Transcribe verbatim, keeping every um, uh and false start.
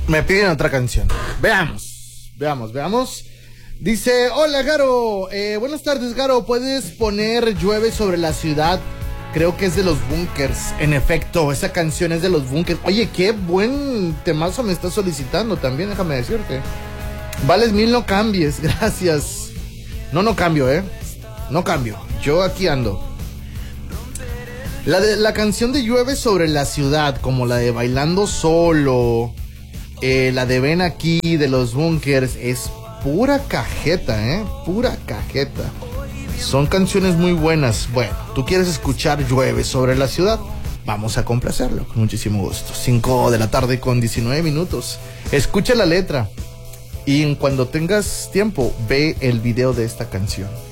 Me piden otra canción. Veamos, veamos, veamos. Dice, hola Garo, eh, buenas tardes Garo, ¿puedes poner Llueve sobre la ciudad? Creo que es de los Bunkers. En efecto, esa canción es de los Bunkers. Oye, qué buen temazo me estás solicitando también, déjame decirte. Vales mil, no cambies, gracias. No, no cambio, eh. No cambio, yo aquí ando. La, de, la canción de Llueve sobre la ciudad, como la de Bailando Solo, eh, la de Ven Aquí, de los Bunkers, es pura cajeta, eh. Pura cajeta. Son canciones muy buenas. Bueno, tú quieres escuchar Llueve sobre la ciudad, vamos a complacerlo con muchísimo gusto. Cinco de la tarde con diecinueve minutos. Escucha la letra y en cuando tengas tiempo ve el video de esta canción.